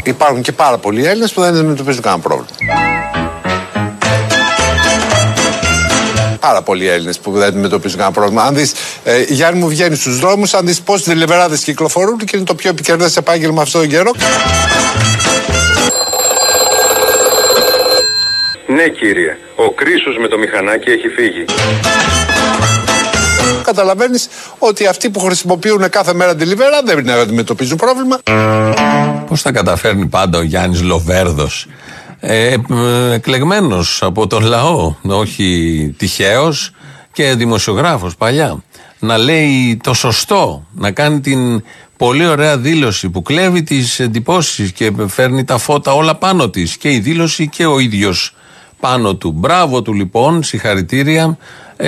υπάρχουν και πάρα πολλοί Έλληνες που δεν αντιμετωπίζουν κανένα πρόβλημα. Πάρα πολλοί Έλληνες που δεν αντιμετωπίζουν κανένα πρόβλημα. Αν δεις, Γιάννη μου, βγαίνει στους δρόμους, αν δεις πόσοι δελιβεράδες κυκλοφορούν και είναι το πιο επικερδές επάγγελμα αυτόν τον καιρό. Ναι, κύριε. Ο Κρίσος με το μηχανάκι έχει φύγει. Καταλαβαίνεις ότι αυτοί που χρησιμοποιούν κάθε μέρα delivery δεν αντιμετωπίζουν πρόβλημα. Πώς θα καταφέρνει πάντα ο Γιάννης Λοβέρδος, εκλεγμένος από τον λαό, όχι τυχαίος και δημοσιογράφος παλιά, να λέει το σωστό, να κάνει την πολύ ωραία δήλωση που κλέβει τις εντυπώσεις και φέρνει τα φώτα όλα πάνω της, και η δήλωση και ο ίδιος πάνω του. Μπράβο του λοιπόν, συγχαρητήρια.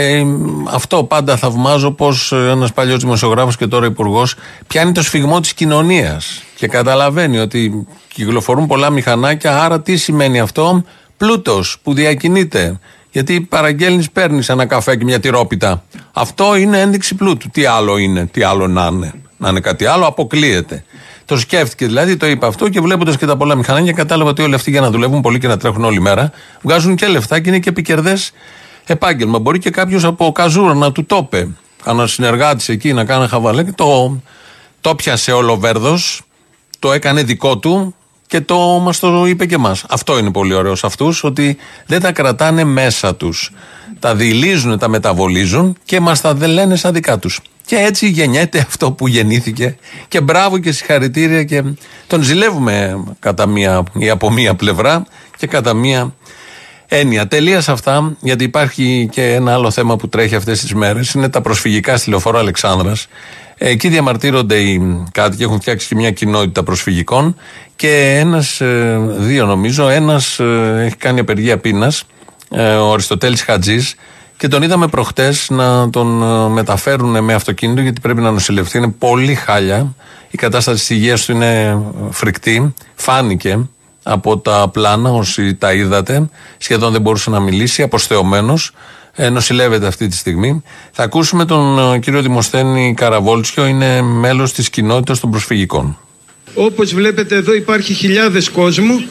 Αυτό πάντα θαυμάζω, πως ένας παλιός δημοσιογράφος και τώρα υπουργός πιάνει το σφιγμό της κοινωνίας και καταλαβαίνει ότι κυκλοφορούν πολλά μηχανάκια, άρα τι σημαίνει αυτό? Πλούτος που διακινείται. Γιατί παραγγέλνεις, παίρνεις ένα καφέ και μια τυρόπιτα. Αυτό είναι ένδειξη πλούτου. Τι άλλο είναι, τι άλλο να είναι? Να είναι κάτι άλλο, αποκλείεται. Το σκέφτηκε δηλαδή, το είπε αυτό, και βλέποντας και τα πολλά μηχανάκια κατάλαβα ότι όλοι αυτοί για να δουλεύουν πολύ και να τρέχουν όλη μέρα βγάζουν και λεφτά και είναι και επικερδές επάγγελμα. Μπορεί και κάποιος από καζούρα να του το είπε, κανένα συνεργάτης εκεί να κάνει χαβαλέ, και το πιάσε όλο Βέρδος, το έκανε δικό του και μας το είπε και εμάς. Αυτό είναι πολύ ωραίο σε αυτούς, ότι δεν τα κρατάνε μέσα τους. Τα δειλίζουν, τα μεταβολίζουν και μας τα δεν λένε σαν δικά τους. Και έτσι γεννιέται αυτό που γεννήθηκε. Και μπράβο και συγχαρητήρια, και τον ζηλεύουμε κατά μία ή από μία πλευρά και κατά μία έννοια. Τελεία σε αυτά, γιατί υπάρχει και ένα άλλο θέμα που τρέχει αυτές τις μέρες. Είναι τα προσφυγικά στη Λεωφόρο Αλεξάνδρας. Εκεί διαμαρτύρονται οι κάτοικοι, έχουν φτιάξει και μια κοινότητα προσφυγικών, και δύο νομίζω, ένας έχει κάνει απεργία πείνας, ο Αριστοτέλης Χατζής, και τον είδαμε προχτές να τον μεταφέρουν με αυτοκίνητο γιατί πρέπει να νοσηλευτεί. Είναι πολύ χάλια, η κατάσταση της υγείας του είναι φρικτή, φάνηκε από τα πλάνα όσοι τα είδατε, σχεδόν δεν μπορούσε να μιλήσει, αποστεωμένος. Νοσηλεύεται αυτή τη στιγμή. Θα ακούσουμε τον κύριο Δημοσθένη Καραβόλτσιο, είναι μέλος της κοινότητας των προσφυγικών. Όπως βλέπετε εδώ υπάρχει χιλιάδες κόσμου.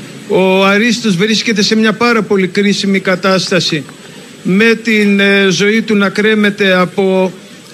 Ο Αρίστος βρίσκεται σε μια πάρα πολύ κρίσιμη κατάσταση, με την ζωή του να κρέμεται από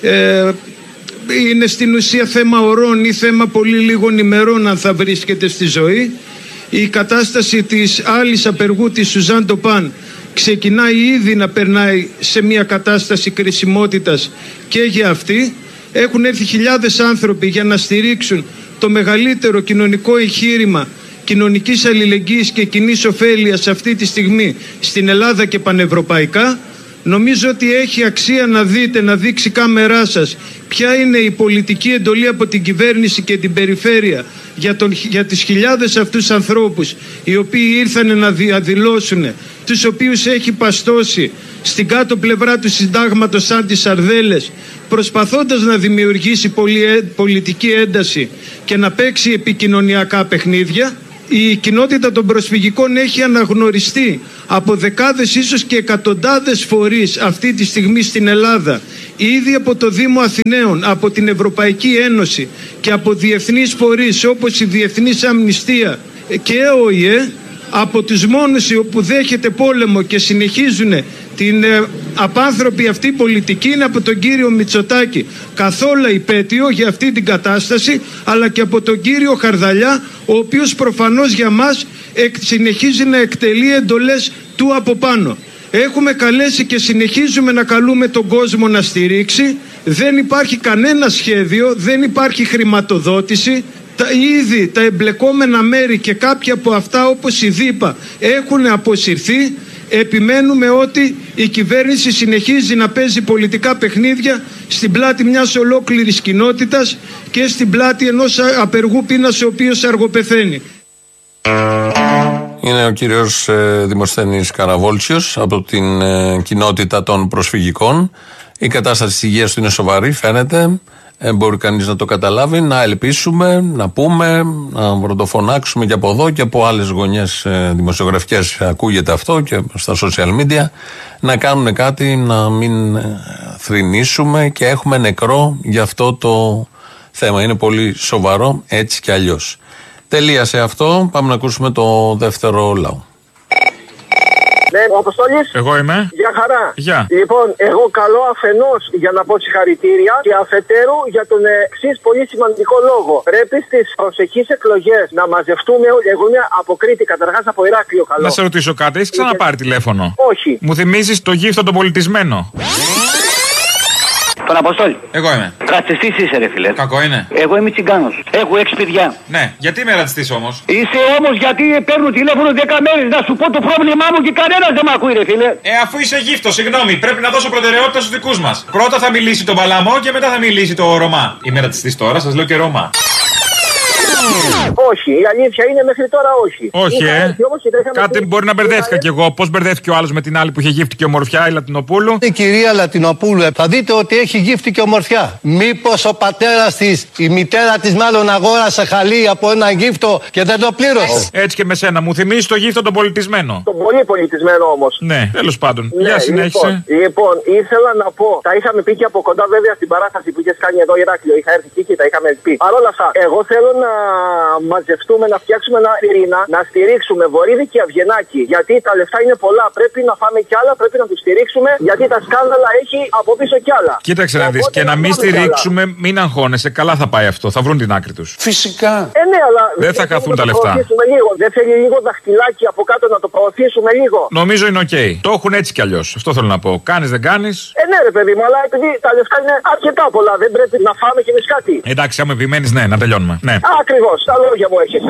είναι στην ουσία θέμα ωρών ή θέμα πολύ λίγων ημερών αν θα βρίσκεται στη ζωή. Η κατάσταση της άλλης απεργού, της Σουζάν Τοπάν, ξεκινάει ήδη να περνάει σε μια κατάσταση κρισιμότητας και για αυτή. Έχουν έρθει χιλιάδες άνθρωποι για να στηρίξουν το μεγαλύτερο κοινωνικό εγχείρημα κοινωνικής αλληλεγγύης και κοινής ωφέλειας αυτή τη στιγμή στην Ελλάδα και πανευρωπαϊκά. Νομίζω ότι έχει αξία να δείτε, να δείξει η κάμερά σας ποια είναι η πολιτική εντολή από την κυβέρνηση και την περιφέρεια για τις χιλιάδες αυτούς ανθρώπους οι οποίοι ήρθαν να διαδηλώσουν, τους οποίους έχει παστώσει στην κάτω πλευρά του συντάγματος σαν τις σαρδέλες, προσπαθώντας να δημιουργήσει πολιτική ένταση και να παίξει επικοινωνιακά παιχνίδια. Η κοινότητα των προσφυγικών έχει αναγνωριστεί από δεκάδες ίσως και εκατοντάδες φορείς αυτή τη στιγμή στην Ελλάδα, ήδη από το Δήμο Αθηναίων, από την Ευρωπαϊκή Ένωση και από διεθνείς φορείς όπως η Διεθνής Αμνηστία και ο ΟΗΕ, από τους μόνους που δέχεται πόλεμο και συνεχίζουν την απάνθρωπη αυτή πολιτική είναι από τον κύριο Μητσοτάκη, καθόλου υπέτειο για αυτή την κατάσταση, αλλά και από τον κύριο Χαρδαλιά, ο οποίος προφανώς για μας συνεχίζει να εκτελεί εντολές του από πάνω. Έχουμε καλέσει και συνεχίζουμε να καλούμε τον κόσμο να στηρίξει. Δεν υπάρχει κανένα σχέδιο, δεν υπάρχει χρηματοδότηση. Ήδη τα εμπλεκόμενα μέρη και κάποια από αυτά όπως η ΔΥΠΑ έχουν αποσυρθεί. Επιμένουμε ότι η κυβέρνηση συνεχίζει να παίζει πολιτικά παιχνίδια στην πλάτη μιας ολόκληρης κοινότητας και στην πλάτη ενός απεργού πείνας ο οποίος αργοπεθαίνει. Είναι ο κύριος Δημοσθένης Καραβόλτσιος από την κοινότητα των προσφυγικών. Η κατάσταση της υγείας του είναι σοβαρή, φαίνεται. Μπορεί κανείς να το καταλάβει, να ελπίσουμε, να πούμε, να πρωτοφωνάξουμε και από εδώ και από άλλες γωνιές δημοσιογραφικές ακούγεται αυτό και στα social media, να κάνουν κάτι, να μην θρηνήσουμε, και έχουμε νεκρό για αυτό το θέμα. Είναι πολύ σοβαρό έτσι κι αλλιώς. Τελεία σε αυτό. Πάμε να ακούσουμε το δεύτερο λαό. Ναι, ο Αποστόλης. Εγώ είμαι. Γεια χαρά. Γεια. Λοιπόν, εγώ καλώ αφενός για να πω συγχαρητήρια και αφετέρου για τον εξής πολύ σημαντικό λόγο. Πρέπει στις προσεχείς εκλογές να μαζευτούμε όλοι. Εγώ είμαι από Κρήτη, καταρχάς από Ηράκλειο. Καλό. Να σε ρωτήσω κάτι, έχεις ξαναπάρει τηλέφωνο? Όχι. Μου θυμίζεις το γύφτο το πολιτισμένο. Τον Αποστόλη. Εγώ είμαι. Ρατσιστής είσαι, ρε φίλε. Κακό είναι. Εγώ είμαι τσιγκάνος. Έχω 6 παιδιά. Ναι, γιατί είμαι ρατσιστής όμως? Είσαι όμως γιατί παίρνω τηλέφωνο 10 μέρες να σου πω το πρόβλημά μου και κανένας δεν με ακούει, ρε φίλε. Αφού είσαι γύφτο, συγγνώμη, πρέπει να δώσω προτεραιότητα στους δικούς μας. Πρώτα θα μιλήσει τον Παλαμό και μετά θα μιλήσει το Ρωμά. Είμαι ρατσιστής τώρα, σας λέω και Ρωμά. Όχι, η αλήθεια είναι μέχρι τώρα όχι. Όχι, Κάτι μπορεί να μπερδεύτηκα κι εγώ. Πώς μπερδεύτηκε ο άλλος με την άλλη που είχε γύφτη και ομορφιά, η Λατινοπούλου. Η κυρία Λατινοπούλου, θα δείτε ότι έχει γύφτη και ομορφιά. Μήπως ο πατέρας της, η μητέρα της μάλλον αγόρασε χαλί από ένα γύφτο και δεν το πλήρωσε. Έτσι και με σένα, μου θυμίζει το γύφτο τον πολιτισμένο. Τον πολύ πολιτισμένο όμως. Ναι, τέλος πάντων. Ναι, Για συνέχισε. Λοιπόν, ήθελα να πω, τα είχαμε πει και από κοντά βέβαια στην παράσταση που είχες κάνει εδώ Ηράκλειο. Είχα έρθει και τα είχαμε πει. Παρ' όλα αυτά, εγώ θέλω να μαζευτούμε, να φτιάξουμε ένα πυρήνα, να στηρίξουμε Βορύδη και Αυγενάκη. Γιατί τα λεφτά είναι πολλά. Πρέπει να φάμε κι άλλα, πρέπει να τους στηρίξουμε. Γιατί τα σκάνδαλα έχει από πίσω κι άλλα. Κοίταξε να δεις. Και να μην στηρίξουμε, μην αγχώνεσαι. Καλά θα πάει αυτό. Θα βρουν την άκρη τους. Φυσικά. Ναι, αλλά δεν θα χαθούν τα λεφτά. Δεν θέλει λίγο δαχτυλάκι από κάτω να το προωθήσουμε λίγο. Νομίζω είναι οκ. Το έχουν έτσι κι αλλιώς. Αυτό θέλω να πω. Κάνεις δεν κάνεις. Ναι, ρε παιδί μου, αλλά επειδή τα λεφτά είναι αρκετά πολλά, δεν πρέπει να φάμε κι εμείς κάτι. Εντάξει, άμα επιμένεις, ναι, να τελειώνουμε. Ναι. Ακριβώς, τα λόγια μου έχεις.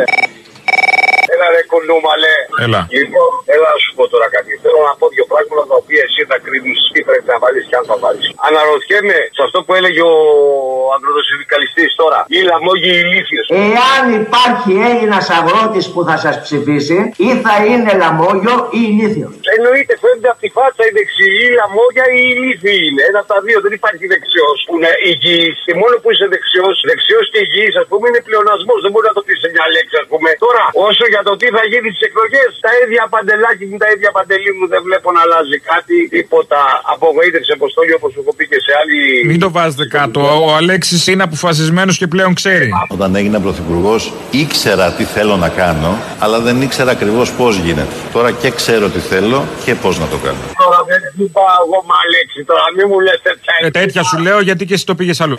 Έλα ρε κοντούμαλε. Έλα. Λοιπόν, έλα να σου πω τώρα κάτι. Θέλω να πω δύο πράγματα τα οποία εσύ θα κρίνεις τι πρέπει να βάλεις και αν θα βάλεις. Αναρωτιέμαι σε αυτό που έλεγε ο αγροτοσυνδικαλιστής τώρα. Οι λαμόγοι ηλίθιες. Εάν υπάρχει Έλληνας αγρότης που θα σας ψηφίσει, ή θα είναι λαμόγιο ή ηλίθιος. Εννοείται, φαίνεται από τη φάτσα η δεξιή, η λαμόγια ή η ηλίθιοι είναι. Ένα από τα δύο, δεν υπάρχει δεξιός που είναι υγιής. Και μόνο που είσαι δεξιός και υγιής, ας πούμε, είναι πλεονασμός. Δεν μπορεί να το πεις σε μια λέξη, ας πούμε. Τώρα, όσο για το τι θα γίνει στις εκλογές, τα ίδια παντελάκι μου, τα ίδια παντελή μου, δεν βλέπω να αλλάζει κάτι. Τίποτα. Απογοήτευση, Αποστόλη, όπως σου έχω πει και σε άλλη. Μην το βάζετε κάτω. Ο Αλέξης είναι αποφασισμένος και πλέον ξέρει. Όταν έγινα πρωθυπουργός, ήξερα τι θέλω να κάνω, αλλά δεν ήξερα ακριβώς πώς γίνεται. Τώρα και ξέρω τι θέλω και πώς να το κάνω. Τώρα δεν είπα εγώ με Αλέξη, τώρα μην μου λες τέτοια. Τέτοια σου λέω γιατί και εσύ το πήγες αλλού.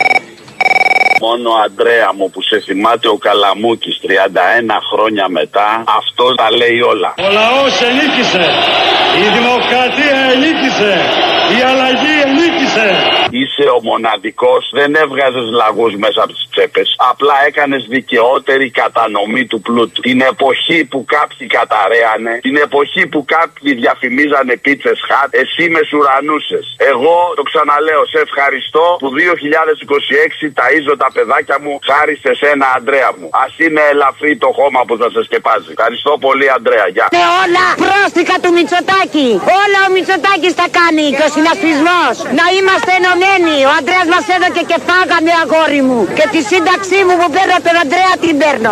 Μόνο Αντρέα μου που σε θυμάται ο Καλαμούκης 31 χρόνια μετά, αυτό τα λέει όλα. Ο λαός ενίκησε, η δημοκρατία ενίκησε, η αλλαγή ενίκησε. Είσαι ο μοναδικός, δεν έβγαζες λαγούς μέσα από τις τσέπες. Απλά έκανες δικαιότερη κατανομή του πλούτου. Την εποχή που κάποιοι καταραίανε, την εποχή που κάποιοι διαφημίζανε πίτσες χατ, εσύ μεσουρανούσες. Εγώ το ξαναλέω, σε ευχαριστώ που 2026 ταΐζω τα παιδάκια μου χάρη σε σένα, Αντρέα μου. Ας είναι ελαφρύ το χώμα που θα σε σκεπάζει. Ευχαριστώ πολύ, Αντρέα. Γεια. Και όλα πρόστιχα του Μητσοτάκη. Όλα ο Μητσοτάκης τα κάνει και ο συνασπισμός. Να είμαστε ενωμένοι. Ο Αντρέας μας έδωκε και φάγαμε, αγόρι μου. Και τη σύνταξή μου που παίρνω τον Αντρέα την παίρνω.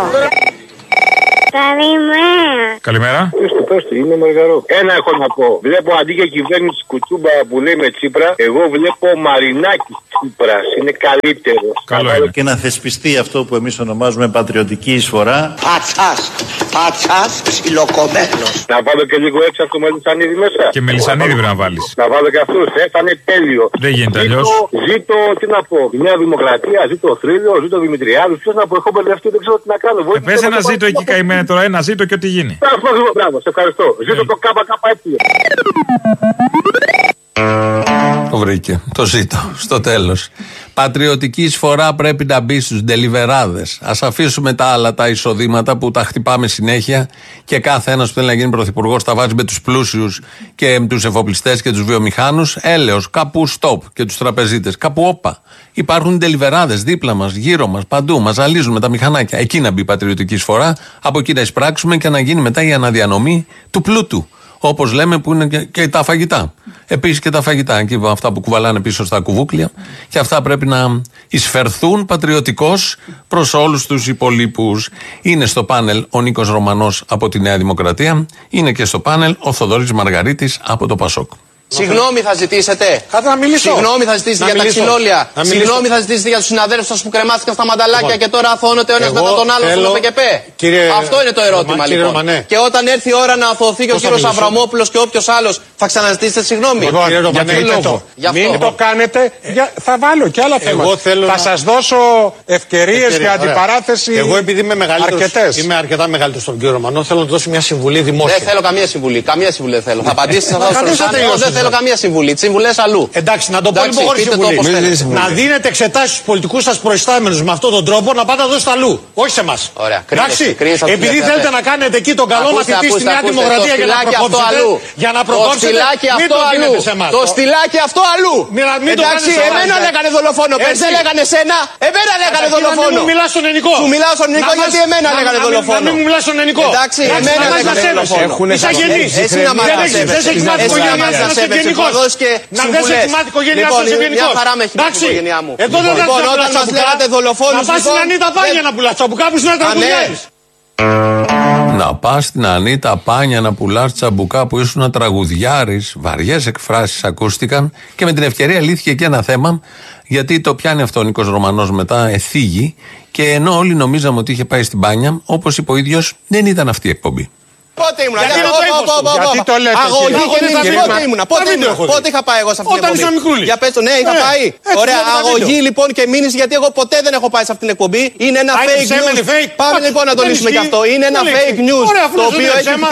Καλημέρα. Καλημέρα. Πες του, είμαι Μαργαρό. Ένα έχω να πω. Βλέπω αντί για κυβέρνηση Κουτσούμπα που λέει με Τσίπρα, εγώ βλέπω Μαρινάκη Τσίπρας. Είναι καλύτερο. Καλό είναι. Και να θεσπιστεί αυτό που εμείς ονομάζουμε πατριωτική εισφορά. Πατσάς, ψιλοκομμένος. Να βάλω και λίγο έξω από το Μελισσανίδη μέσα. Και Μελισσανίδη πρέπει να βάλεις. Να βάλω και αυτούς, θα είναι τέλειο. Δεν γίνεται αλλιώς. Ζήτω, τι να πω, η Νέα Δημοκρατία, ζήτω ο Θρύλος, ζήτω ο Δημητριάδης. Ποιος να πω, έχω μπερδευτεί, δεν ξέρω τι να κάνω. Πες ένα ζήτω εκεί καημένε τώρα, ένα ζήτω και ό,τι γίνει. Μπράβο, σε ευχαριστώ. Ζήτω το ΚΚΕ. Το βρήκε. Το ζήτω. Στο τέλος. Πατριωτική εισφορά πρέπει να μπει στους ντελιβεράδες. Ας αφήσουμε τα άλλα τα εισοδήματα που τα χτυπάμε συνέχεια και κάθε ένας που θέλει να γίνει πρωθυπουργός τα βάζει με τους πλούσιους και με τους εφοπλιστές και τους βιομηχάνους. Έλεος, κάπου stop και τους τραπεζίτες. Κάπου όπα. Υπάρχουν ντελιβεράδες δίπλα μας, γύρω μας, παντού. Μας ζαλίζουν με τα μηχανάκια. Εκεί να μπει η πατριωτική εισφορά. Από εκεί να εισπράξουμε και να γίνει μετά η αναδιανομή του πλούτου. Όπως λέμε που είναι και τα φαγητά. Επίσης και τα φαγητά, εκεί αυτά που κουβαλάνε πίσω στα κουβούκλια. Και αυτά πρέπει να εισφερθούν πατριωτικώς προς όλους τους υπολείπους. Είναι στο πάνελ ο Νίκος Ρωμανός από τη Νέα Δημοκρατία. Είναι και στο πάνελ ο Θοδωρής Μαργαρίτης από το Πασόκ. Συγγνώμη θα ζητήσετε. Κάτε να μιλήσω. Συγγνώμη θα ζητήσετε για τα ξυλόλια. Συγγνώμη θα ζητήσετε για τους συναδέλφους σας που κρεμάστηκαν στα μανταλάκια και τώρα αθώνονται ο ένας μετά τον άλλο στον ΟΠΕΚΕΠΕ. Αυτό είναι το ερώτημα λοιπόν. Και όταν έρθει η ώρα να αθωωθεί και ο κύριος Αβραμόπουλος και όποιος άλλος, θα ξαναζητήσετε συγγνώμη. Για ποιο λόγο? Μην το κάνετε. Θα βάλω και άλλα θέματα. Θα σας δώσω ευκαιρίες για αντιπαράθεση. Εγώ επειδή είμαι αρκετά μεγαλύτερος στον κύριο Ρωμανό, θέλω να του δώσω μια συμβουλή δημόσια. Δεν θέλω καμία συμβουλή. Καμία συμβουλή δεν θέλω. Θα απαντήσει σε αυτό. Δεν θέλω καμία συμβουλή. Τι συμβουλές αλλού. Εντάξει, να το πω λοιπόν χωρίς συμβουλή. Να δίνετε εξετάσεις στους πολιτικούς σας προϊστάμενους με αυτόν τον τρόπο, να πάτε να δώσετε αλλού. Όχι σε εμάς. Εντάξει. Επειδή θέλετε να κάνετε εκεί τον καλό μαθητή στη Νέα Δημοκρατία για να προκόψετε. Μην το δίνετε σε εμάς. Το στυλάκι αυτό αλλού. Εντάξει, εμένα λέγανε δολοφόνο. Δεν λέγανε σένα. Εμένα λέγανε δολοφόνο. Μην μου μιλάς στον ελληνικό. Σου μιλάω στον ελληνικό γιατί εμένα λέγανε δολοφόνο. Μην μου μιλάς στον ελληνικό. Εντάξει, εμένα λέγανε δολοφόνο. Είσαι γεννής. Εσύ να μ' αρέσει. Δεν σε έχει μάθει η οικογένειά μου, να είσαι γενικός. Να δεν σε έχει μάθει η οικογένειά σου, είσαι γενικός. Μια χαρά με έχει μάθει η οικογένειά μου. Εδώ δεν θα όταν μας λέγατε δολοφόνους, να πας στην Ανίτα Πάνια να πουλάς τσαμπουκά που ήσουν τραγουδιάρης. Να πας στην Ανίτα Πάνια να πουλάς τσαμπουκά που ήσουν τραγουδιάρης. Βαριές εκφράσεις ακούστηκαν και με την ευκαιρία λύθηκε και ένα θέμα, γιατί το πιάνει αυτό ο Νίκος Ρωμανός μετά, εθίγει, και ενώ όλοι νομίζαμε ότι είχε πάει στην Πάνια, όπως είπε ο ίδιος, δεν ήταν αυτή η εκπομπή. Πότε ήμουνα, γιατί το λέτε, αγωγή και μήνυση, πότε είχα πάει εγώ σε αυτήν την εκπομπή? Για πες το, ναι, είχα πάει. Ωραία, αγωγή λοιπόν και μήνυση, γιατί εγώ ποτέ δεν έχω πάει σε αυτήν την εκπομπή. Είναι ένα fake news. Πάμε λοιπόν να το λύσουμε κι αυτό. Είναι ένα fake news το οποίο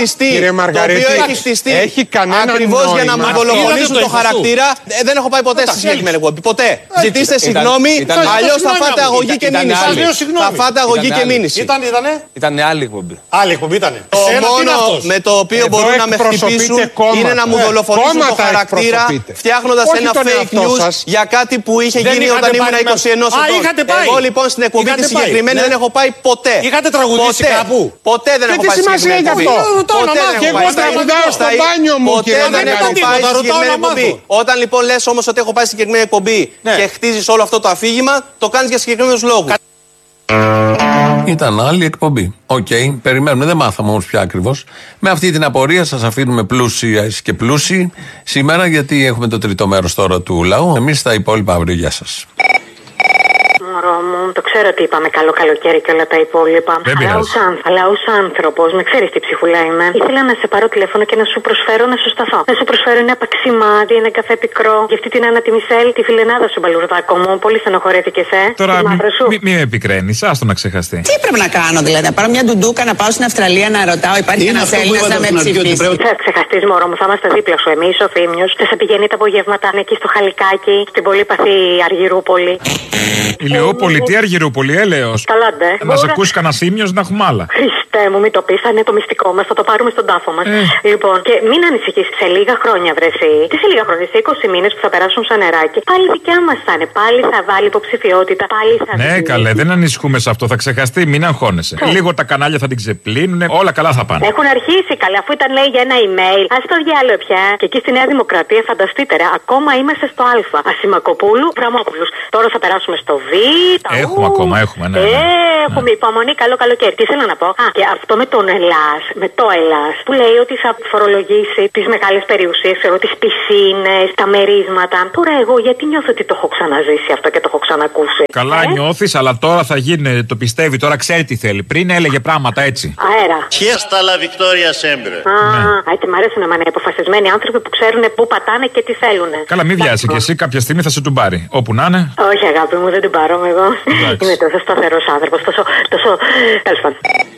έχει χτιστεί ακριβώς για να μου δολοφονήσουν το χαρακτήρα. Δεν έχω πάει ποτέ στη συγκεκριμένη εκπομπή. Ποτέ. Ζητήστε συγγνώμη, αλλιώς θα φάτε αγωγή και μήνυση. Θα φάτε αγωγή και μήνυση. Ήταν άλλη εκπομπή. Άλλη εκπομπή ήταν. Με το οποίο μπορούν να με χτυπήσουν είναι να μου δολοφονήσουν το χαρακτήρα, φτιάχνοντας ένα fake news για κάτι που είχε γίνει όταν ήμουν 21 ετών. Εγώ λοιπόν στην εκπομπή τη συγκεκριμένη δεν έχω πάει ποτέ. Είχατε τραγουδήσει κάπου? Ποτέ δεν έχω πάει στη συγκεκριμένη εκπομπή. Και εγώ τραγουδάω στο μπάνιο μου, ποτέ δεν έχω πάει στη συγκεκριμένη εκπομπή. Όταν λοιπόν λες όμως ότι έχω πάει στη συγκεκριμένη εκπομπή και χτίζεις όλο αυτό το αφήγημα, το κάνεις για συγκεκριμένους λόγους. Ήταν άλλη εκπομπή. Οκ, περιμένουμε, δεν μάθαμε όμως πια ακριβώς. Με αυτή την απορία σας αφήνουμε πλούσιες και πλούσιοι σήμερα, γιατί έχουμε το τρίτο μέρος τώρα του λαού. Εμείς τα υπόλοιπα αύριο. Γεια σας. Μωρό μου, το ξέρω ότι είπαμε καλό καλοκαίρι και όλα τα υπόλοιπα. Αλλά ως άνθρωπος, με ξέρεις τι ψυχουλά είμαι, ήθελα να σε πάρω τηλέφωνο και να σου προσφέρω να σου σταθώ. Να σου προσφέρω ένα παξιμάδι, ένα καφέ πικρό. Για αυτή την Άννα τη Μισελ, τη φιλενάδα σου, μπαλουρδάκο μου. Πολύ στενοχωρέθηκες, Τώρα μη με επικραίνεις, άστο να ξεχαστεί. Τι πρέπει να κάνω, δηλαδή, να πάρω μια ντουντούκα, να πάω στην Αυστραλία να ρωτάω, υπάρχει ένας Έλληνας να με ψηφίσει? Θα ξεχαστείς, μωρό μου, θα είμαστε δίπλα σου εμείς, ο Θήμιος. Θα σε πηγαίνει τα απογεύματα εκεί στο Χαλικάκι, στην πολύ παθή Αργυρούπολη. Η Λεώπολη, τι Αργυρούπολη, έλεος. Καλά, ντε. Να σε ακούσει κανένα Θήμιος να έχουμε άλλα. Χριστέ μου, μην το πεις, θα είναι το μυστικό μας, θα το πάρουμε στον τάφο μας. Λοιπόν, και μην ανησυχείς, σε λίγα χρόνια βρεθεί. Τι σε λίγα χρόνια, σε 20 μήνες που θα περάσουν σαν νεράκι, πάλι δικιά μας θα είναι. Πάλι θα βάλει υποψηφιότητα, πάλι θα. Ναι, καλέ, δεν ανησυχούμε σε αυτό, θα ξεχαστεί, μην αγχώνεσαι. Λίγο τα κανάλια θα την ξεπλύνουν, όλα καλά θα πάνε. Έχουν αρχίσει, καλέ, αφού ήταν λέει για ένα email. Α το διάλογο πια. Και εκεί στη Νέα Δημοκρατία, φανταστείτε, ακόμα είμαστε στο Α. Ασημακοπούλου, Βραμόπουλου. Τώρα θα περάσουμε στο Β. Έχουμε ακόμα, έχουμε, ναι. Έχουμε υπομονή, καλό καλοκαίρι. Τι θέλω να πω. Και αυτό με τον Ελλάς, με το Ελλάς, που λέει ότι θα φορολογήσει τις μεγάλες περιουσίες, τις πισίνες, τα μερίσματα. Τώρα εγώ γιατί νιώθω ότι το έχω ξαναζήσει αυτό και το έχω ξανακούσει. Καλά νιώθεις, αλλά τώρα θα γίνει, το πιστεύει, τώρα ξέρει τι θέλει. Πριν έλεγε πράγματα έτσι. Αέρα. Fiesta la Victoria sempre. Έτσι μ' αρέσουν να είναι αποφασισμένοι άνθρωποι που ξέρουν πού πατάνε και τι θέλουν. Καλά, μην βιάζει και εσύ, κάποια στιγμή θα σε τον πάρει. Όπου να είναι. Όχι, αγάπη μου, δεν την πάρω εγώ. Είμαι τόσο σταθερός άνθρωπος, τόσο. Τέλος πάντων.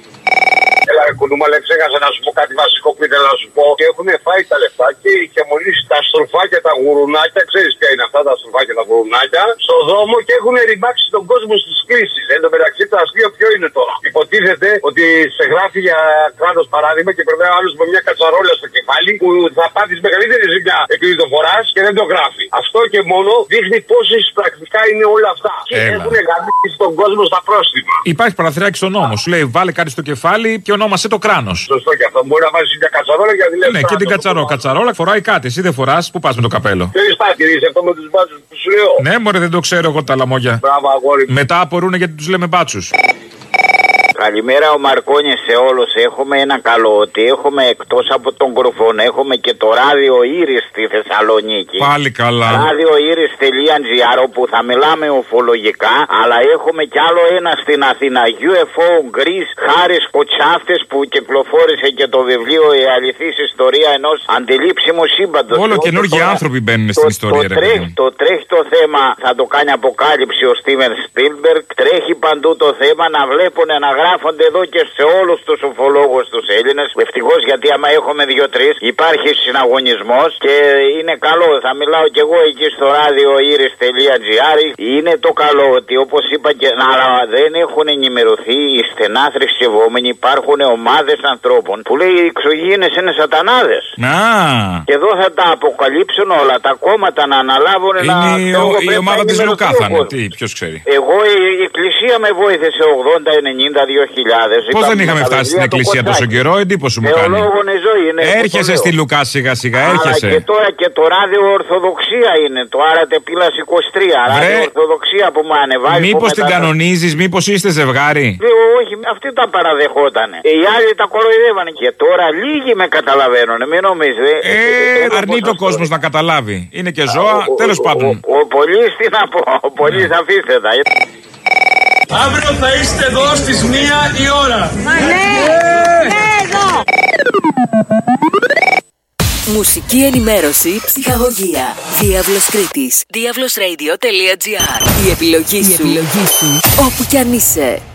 Έλα, κουνούμα, αλλά ξέχασα να σου πω κάτι βασικό που ήθελα να σου πω. Και έχουν φάει τα λεφτά και είχε μολύσει τα στροφάκια, τα γουρουνάκια. Ξέρεις ποια είναι αυτά τα στροφάκια, τα γουρουνάκια. Στο δρόμο και έχουν ρημάξει τον κόσμο στις κλήσεις. Εν τω μεταξύ, το αστείο ποιο είναι τώρα? Υποτίθεται ότι σε γράφει για κράτος παράδειγμα και περνάει ο άλλος με μια κατσαρόλα στο κεφάλι που θα πάθεις μεγαλύτερη ζημιά επειδή το φοράς και δεν το γράφει. Αυτό και μόνο δείχνει πόσο πρακτικά είναι όλα αυτά. Και έχουν γαμίσει τον κόσμο στα πρόστιμα. Υπάρχει παραθυράκι στον νόμο. Σου λέει βάλε κάτι στο κεφάλι και ονόμασε το κράνος. Σωστό, και αυτό μπορεί να βάζει μια κατσαρόλα για τη ναι, και την κατσαρόλα φοράει κάτι. Εσύ δεν φοράς, πού πας με το καπέλο? Θέλεις παρατηρήσει αυτό με τους μπάτσους που σου λέω? Ναι, μωρέ, δεν το ξέρω εγώ τα λαμόγια. Μπράβο, αγόρι. Μετά απορούν γιατί τους λέμε μπάτσους. Καλημέρα ο Μαρκόνης σε όλους. Έχουμε ένα καλό ότι έχουμε εκτός από τον Κρουφόν, έχουμε και το ράδιο Ήρης στη Θεσσαλονίκη. Πάλι καλά. Ράδιο Ήρης.gr όπου θα μιλάμε ουφολογικά, αλλά έχουμε κι άλλο ένα στην Αθήνα. UFO Greece, Χάρης Κοτσάφτης που κυκλοφόρησε και το βιβλίο Η αληθής ιστορία ενός αντιλήψιμου σύμπαντος. Όλο καινούργιοι άνθρωποι μπαίνουν στην ιστορία. Τρέχει το θέμα, θα το κάνει αποκάλυψη ο Στίβεν Σπίλμπεργκ. Τρέχει παντού το θέμα να βλέπουν να γράφονται εδώ και σε όλους τους ουφολόγους τους Έλληνες. Ευτυχώς, γιατί άμα έχουμε 2-3 υπάρχει συναγωνισμός και είναι καλό. Θα μιλάω κι εγώ εκεί στο ράδιο Iris.gr. Είναι το καλό ότι όπως είπα και αλλά δεν έχουν ενημερωθεί οι στενά θρησκευόμενοι. Υπάρχουν ομάδες ανθρώπων που λέει οι εξωγήινες είναι σατανάδες. Και εδώ θα τα αποκαλύψουν όλα. Τα κόμματα να αναλάβουν η ομάδα της Λουκά θα είναι. Τι, ποιος ξέρει. Εγώ η εκκλησία με βοήθησε 80, 90, 2000. Πώς δεν είχαμε φτάσει στην εκκλησία τόσο καιρό, εντύπωση μου κάνει. Έρχεσαι στη Λουκά σιγά σιγά, έρχεσαι. Και τώρα και το ράδιο Ορθοδοξία είναι. Το Άρατε Πύλας 23. Ράδιο Ορθοδοξία που μου ανεβάζει. Μήπως την κανονίζεις, μήπως είστε ζευγάρι. Όχι, αυτοί τα παραδεχότανε. Οι άλλοι τα κοροϊδεύανε. Και τώρα λίγοι με καταλαβαίνουν, μην νομίζετε. Αρνείται ο κόσμος να καταλάβει. Είναι και ζώα, τέλος πάντων. Ο πολύς τι να πω, ο πολύς αφήστε τα. Αύριο θα είστε εδώ στις 1 η ώρα. Εδώ. Μουσική ενημέρωση, ψυχαγωγία. Διάβλος Κρήτης. Diablosradio.gr. Η επιλογή σου. Όπου κι αν είσαι.